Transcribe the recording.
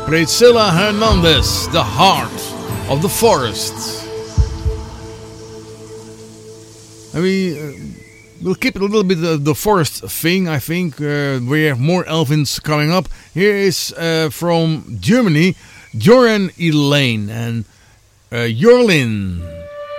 Priscilla Hernandez, The Heart of the Forest. And we'll keep it a little bit the forest thing, I think. We have more Elvins coming up. Here is from Germany, Joran Elaine and Jorlin.